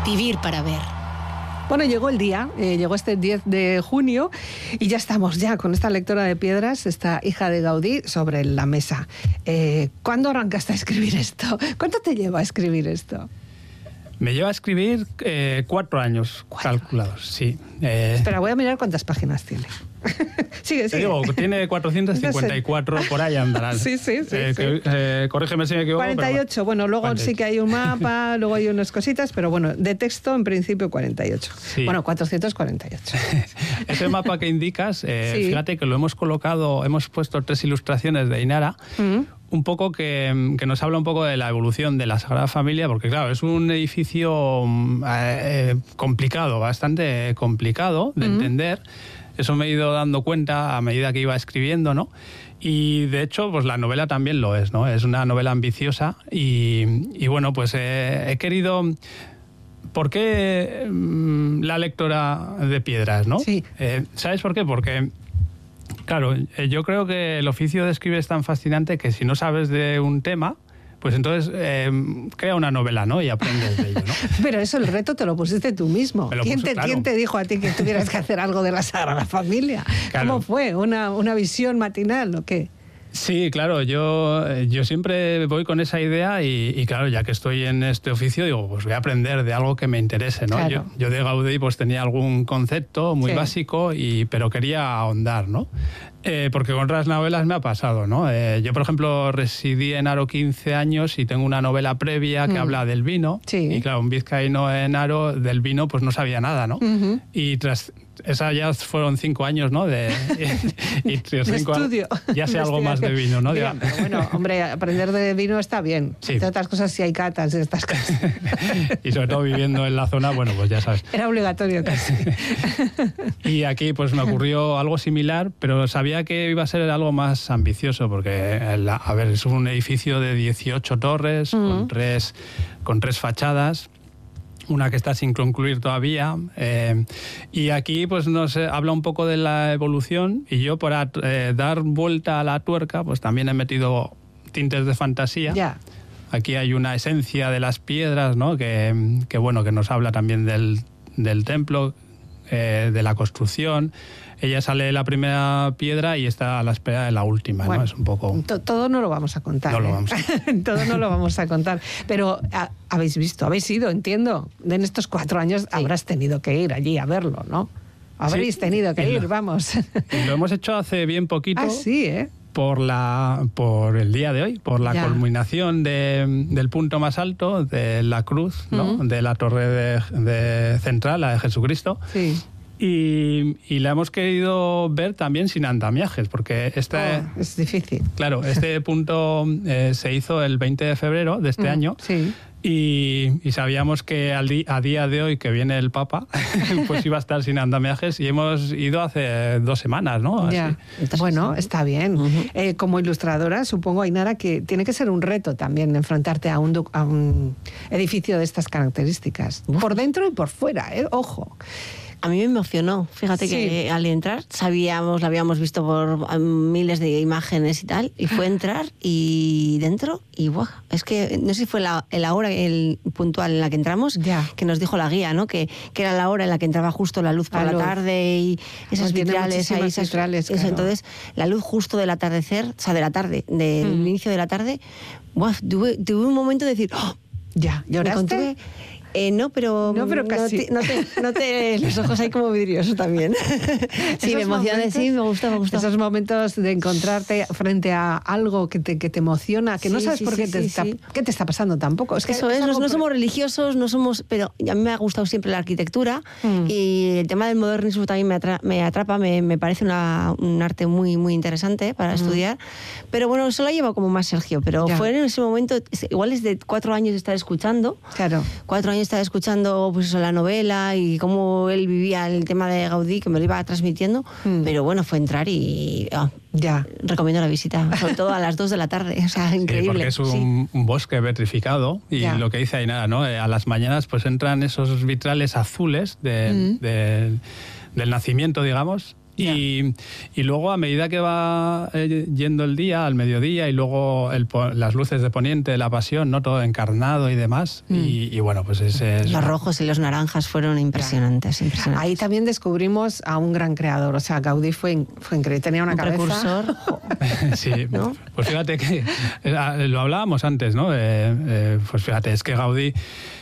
Vivir para ver. Bueno, llegó el día, llegó este 10 de junio y ya estamos con esta lectora de piedras, esta hija de Gaudí, sobre la mesa. ¿Cuándo arrancaste a escribir esto? ¿Cuánto te lleva a escribir esto? Me lleva a escribir 4 años calculados, sí. Espera, voy a mirar cuántas páginas tiene. Sigue. Te digo, tiene 454, por ahí andarán. Sí. Corrígeme si me equivoco. 48, pero bueno, luego 48. sí que hay un mapa, luego hay unas cositas, pero bueno, de texto en principio 48. Sí. Bueno, 448. Ese mapa que indicas, fíjate que lo hemos colocado, hemos puesto 3 ilustraciones de Ainara, un poco que nos habla un poco de la evolución de la Sagrada Familia, porque claro, es un edificio complicado, bastante complicado de entender. Eso me he ido dando cuenta a medida que iba escribiendo, ¿no? Y de hecho, pues la novela también lo es, ¿no? Es una novela ambiciosa y bueno, pues he querido... ¿Por qué la lectora de piedras, no? Sí. ¿Sabes por qué? Porque... Claro, yo creo que el oficio de escribir es tan fascinante que si no sabes de un tema, pues entonces crea una novela, ¿no? Y aprendes de ello, ¿no? Pero eso, el reto te lo pusiste tú mismo. ¿Quién te dijo a ti que tuvieras que hacer algo de la Sagrada Familia? Claro. ¿Cómo fue? ¿Una visión matinal o qué? Sí, claro, yo siempre voy con esa idea y claro, ya que estoy en este oficio, digo, pues voy a aprender de algo que me interese, ¿no? Claro. Yo de Gaudí pues tenía algún concepto muy básico, pero quería ahondar, ¿no? Porque con otras novelas me ha pasado, ¿no? Yo, por ejemplo, residí en Haro 15 años y tengo una novela previa que habla del vino. Sí. Y claro, un vizcaíno en Haro del vino pues no sabía nada, ¿no? Y tras... Esas ya fueron 5 años, ¿no? Y 5 estudio. Ya sé algo más de vino, ¿no? Bien, pero bueno, hombre, aprender de vino está bien. Sí. Entre otras cosas, si hay catas y estas cosas. Y sobre todo viviendo en la zona, bueno, pues ya sabes. Era obligatorio casi. Y aquí pues me ocurrió algo similar, pero sabía que iba a ser algo más ambicioso, porque, a ver, es un edificio de 18 torres, con tres fachadas. Una que está sin concluir todavía, y aquí pues nos habla un poco de la evolución, y yo para dar vuelta a la tuerca pues también he metido tintes de fantasía. Ya. Aquí hay una esencia de las piedras, ¿no? que bueno, que nos habla también del templo, de la construcción. Ella sale de la primera piedra y está a la espera de la última, bueno, ¿no? Es un poco... Todo no lo vamos a contar. No lo vamos a... Todo no lo vamos a contar. Pero habéis ido, entiendo. En estos 4 años habrás tenido que ir allí a verlo, ¿no? Habréis tenido que ir, vamos. Y lo hemos hecho hace bien poquito. Ah, sí, ¿eh? Por el día de hoy, por la culminación del punto más alto de la cruz, ¿no? De la torre de central, la de Jesucristo. Sí. Y la hemos querido ver también sin andamiajes, porque es difícil. Claro, este punto se hizo el 20 de febrero de este año. Sí. Y sabíamos que a día de hoy que viene el Papa, pues iba a estar sin andamiajes, y hemos ido hace 2 semanas, ¿no? Ya. Bueno, está bien. Como ilustradora, supongo, Ainara, que tiene que ser un reto también enfrentarte a un edificio de estas características. Por dentro y por fuera, ojo. A mí me emocionó, fíjate que al entrar lo habíamos visto por miles de imágenes y tal, y fue entrar y dentro, y ¡buah! Es que no sé si fue la hora puntual en la que entramos, que nos dijo la guía, ¿no? Que era la hora en la que entraba justo la luz por la tarde y esas vitrales ahí. Claro. Entonces, la luz justo del atardecer, o sea, de la tarde, del inicio de la tarde, ¡buah! Tuve un momento de decir, ¡oh! Ya, ¿lloraste? No, pero casi. Noté los ojos ahí como vidriosos también. Sí, me emocioné, sí, me gustó. Esos momentos de encontrarte frente a algo que te emociona, que no sabes por qué qué te está pasando tampoco. Es que eso es, no somos religiosos, pero a mí me ha gustado siempre la arquitectura y el tema del modernismo también me atrapa, me parece un arte muy, muy interesante para estudiar. Pero bueno, eso lo ha llevado como más Sergio, pero fue en ese momento, igual es de 4 años de estar escuchando. Claro. 4 años estaba escuchando pues eso, la novela y cómo él vivía el tema de Gaudí, que me lo iba transmitiendo, pero bueno, fue entrar y recomiendo la visita, sobre todo a las 2 de la tarde, o sea, increíble. Sí, porque es un bosque petrificado y lo que dice Ainara, ¿no? A las mañanas pues entran esos vitrales azules del nacimiento, digamos, Y luego, a medida que va yendo el día, al mediodía, y luego las luces de poniente de la Pasión, ¿no? Todo encarnado y demás. Y bueno, pues los rojos y los naranjas fueron impresionantes, impresionantes. Ahí también descubrimos a un gran creador. O sea, Gaudí fue increíble. Tenía una cabeza... precursor. Sí, ¿no? Pues fíjate que lo hablábamos antes, ¿no? Pues fíjate, es que Gaudí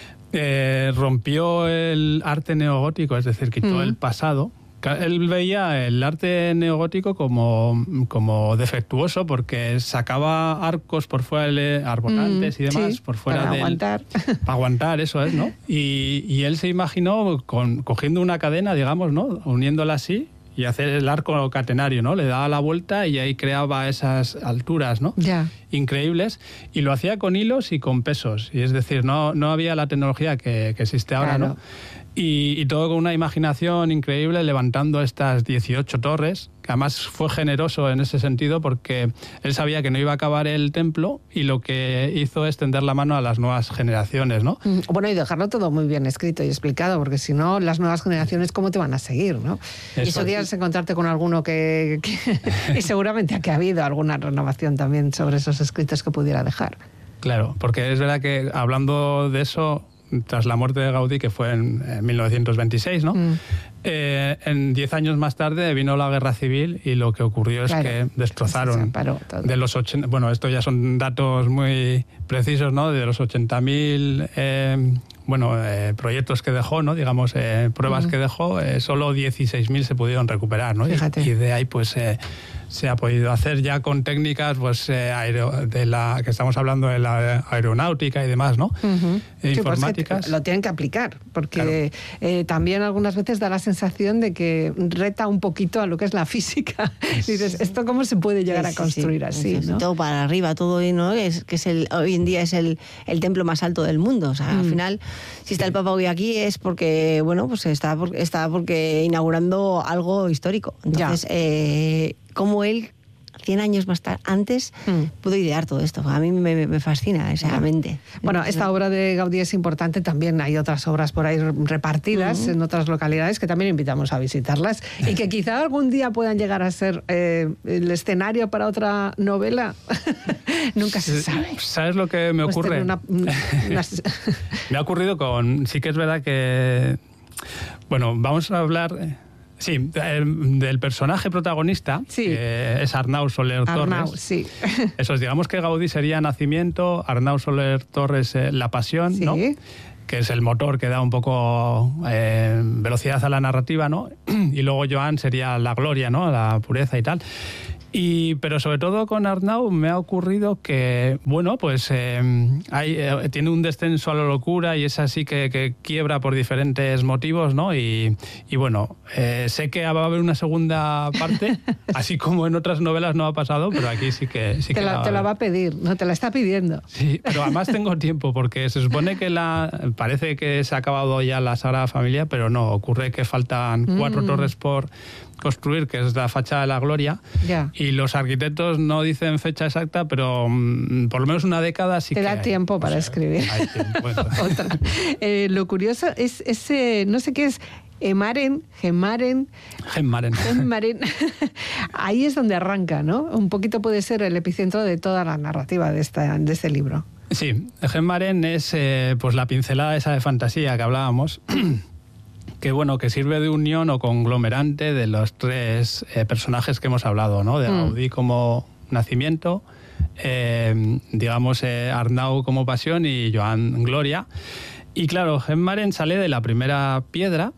rompió el arte neogótico, es decir, quitó el pasado. Él veía el arte neogótico como defectuoso porque sacaba arcos por fuera, arbotantes y demás, por fuera para aguantar. Para aguantar, eso es, ¿no? Y él se imaginó cogiendo una cadena, digamos, ¿no? Uniéndola así y hacer el arco catenario, ¿no? Le daba la vuelta y ahí creaba esas alturas, ¿no? Increíbles. Y lo hacía con hilos y con pesos. Y es decir, no había la tecnología que existe ahora, ¿no? Y todo con una imaginación increíble, levantando estas 18 torres, que además fue generoso en ese sentido porque él sabía que no iba a acabar el templo y lo que hizo es tender la mano a las nuevas generaciones, ¿no? Bueno, y dejarlo todo muy bien escrito y explicado, porque si no, las nuevas generaciones, ¿cómo te van a seguir, no? Y eso quieres encontrarte con alguno que y seguramente que ha habido alguna renovación también sobre esos escritos que pudiera dejar. Claro, porque es verdad que hablando de eso, tras la muerte de Gaudí, que fue en 1926, ¿no? En 10 años más tarde vino la Guerra Civil y lo que ocurrió es que destrozaron de los 80... Bueno, esto ya son datos muy precisos, ¿no? De los 80.000 proyectos que dejó, ¿no? Digamos, pruebas que dejó, solo 16.000 se pudieron recuperar, ¿no? Y de ahí, pues... se ha podido hacer ya con técnicas pues que estamos hablando de la aeronáutica y demás, ¿no? Informáticas. Pues lo tienen que aplicar, porque también algunas veces da la sensación de que reta un poquito a lo que es la física. Dices, ¿esto cómo se puede llegar a construir así? ¿no? Todo para arriba, todo, ¿no? Hoy en día es el templo más alto del mundo. O sea, al final, si está el Papa hoy aquí es porque, bueno, pues está porque inaugurando algo histórico. Entonces, como él, 100 años más tarde, antes, pudo idear todo esto. A mí me fascina esa mente. Bueno, esta obra de Gaudí es importante. También hay otras obras por ahí repartidas en otras localidades que también invitamos a visitarlas y que quizá algún día puedan llegar a ser el escenario para otra novela. Nunca se sabe. ¿Sabes lo que me ocurre? Me ha ocurrido sí que es verdad que... Bueno, vamos a hablar... Sí, del personaje protagonista, que es Arnau Soler Torres. Sí. Eso es, digamos que Gaudí sería Nacimiento, Arnau Soler Torres La Pasión, ¿no? Que es el motor que da un poco velocidad a la narrativa, ¿no? Y luego Joan sería la gloria, ¿no? La pureza y tal. Pero sobre todo con Arnau me ha ocurrido que, bueno, pues tiene un descenso a la locura y es así que quiebra por diferentes motivos, ¿no? Y bueno, sé que va a haber una segunda parte, así como en otras novelas no ha pasado, pero aquí sí que te la va a pedir, no te la está pidiendo. Sí, pero además tengo tiempo porque se supone que parece que se ha acabado ya la Sagrada Familia, pero no, ocurre que faltan 4 torres por construir, que es la fachada de la Gloria, y los arquitectos no dicen fecha exacta, pero por lo menos una década sí que te da tiempo para escribir. Hay tiempo, Otra. Lo curioso es ese, no sé qué es, Gemaren. Ahí es donde arranca, ¿no? Un poquito puede ser el epicentro de toda la narrativa de este libro. Sí, Gemaren es pues la pincelada esa de fantasía que hablábamos, que sirve de unión o conglomerante de los 3 personajes que hemos hablado, ¿no? De Gaudí como Nacimiento, Arnau como Pasión y Joan Gloria. Y claro, Gemaren sale de la primera piedra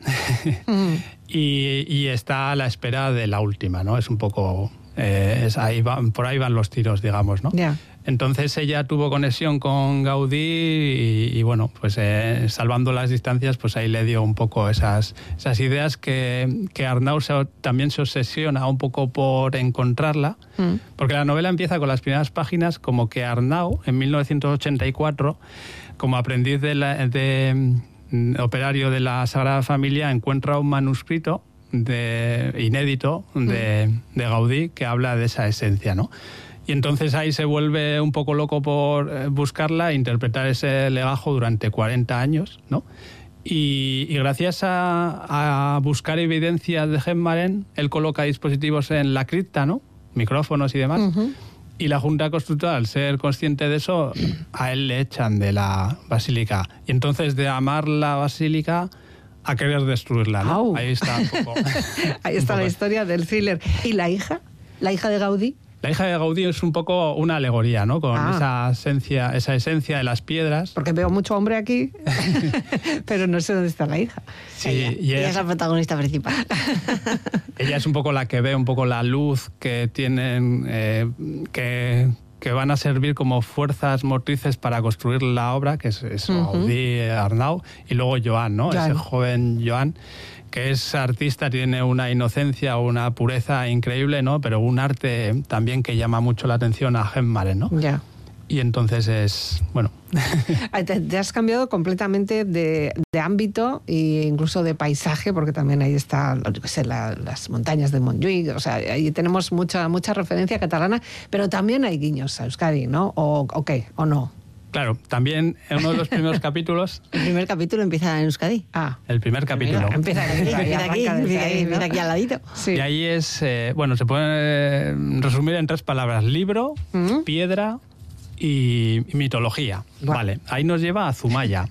y está a la espera de la última, ¿no? Es un poco... por ahí van los tiros, digamos, ¿no? Entonces ella tuvo conexión con Gaudí y bueno, pues salvando las distancias, pues ahí le dio un poco esas ideas que Arnau también se obsesiona un poco por encontrarla, porque la novela empieza con las primeras páginas como que Arnau, en 1984, como aprendiz de operario de la Sagrada Familia, encuentra un manuscrito inédito de Gaudí que habla de esa esencia, ¿no? Y entonces ahí se vuelve un poco loco por buscarla e interpretar ese legajo durante 40 años, ¿no? Y gracias a buscar evidencias de Gendmaren, él coloca dispositivos en la cripta, ¿no? Micrófonos y demás. Y la Junta Constructora, al ser consciente de eso, a él le echan de la basílica. Y entonces, de amar la basílica a querer destruirla, ¿no? Ahí está un poco. Ahí está la historia del thriller. ¿Y la hija? ¿La hija de Gaudí? La hija de Gaudí es un poco una alegoría, ¿no? Con esa esencia de las piedras. Porque veo mucho hombre aquí, pero no sé dónde está la hija. Sí, ella es la protagonista principal. Ella es un poco la que ve un poco la luz que tienen, que van a servir como fuerzas motrices para construir la obra, que es Gaudí, Arnau, y luego Joan, ¿no? Ese joven Joan, que es artista, tiene una inocencia, una pureza increíble, ¿no? Pero un arte también que llama mucho la atención a Gendmaren, ¿no? Ya. Y entonces es, bueno... Te has cambiado completamente de ámbito e incluso de paisaje, porque también ahí está, yo qué sé, las montañas de Montjuïc, o sea, ahí tenemos mucha referencia catalana, pero también hay guiños a Euskadi, ¿no? ¿O qué? ¿O no? Claro, también en uno de los primeros capítulos... El primer capítulo empieza en Euskadi. El primer capítulo. Empieza aquí al ladito. Sí. Y ahí es, se puede resumir en 3 palabras: libro, piedra y mitología. Vale, ahí nos lleva a Zumaya.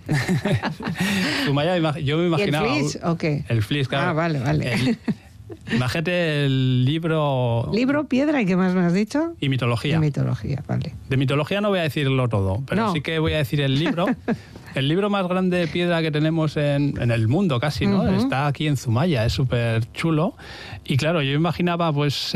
Zumaya, yo me imaginaba... ¿Y el Flis o qué? El Flis, claro. Vale. Imagínate el libro... Libro, piedra, ¿y qué más me has dicho? Y mitología. Y mitología, vale. De mitología no voy a decirlo todo, pero sí que voy a decir el libro. El libro más grande de piedra que tenemos en el mundo casi, ¿no? Está aquí en Zumaya, es súper chulo. Y claro, yo imaginaba, pues,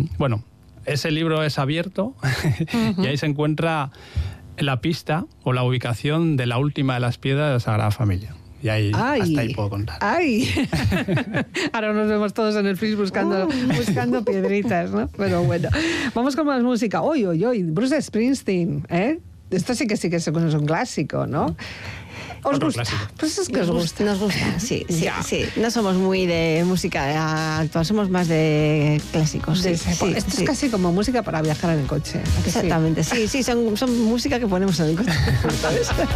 ese libro es abierto y ahí se encuentra la pista o la ubicación de la última de las piedras de la Sagrada Familia. Y ahí, hasta ahí puedo contar. ¡Ay! Ahora nos vemos todos en el Flis buscando piedritas, ¿no? Pero bueno, vamos con más música. Hoy, Bruce Springsteen, ¿eh? Esto sí que es un clásico, ¿no? ¿Os gusta? Pues es que os gusta. Nos gusta, sí. No somos muy de música actual, somos más de clásicos. Esto es casi como música para viajar en el coche. Exactamente, sí, son música que ponemos en el coche.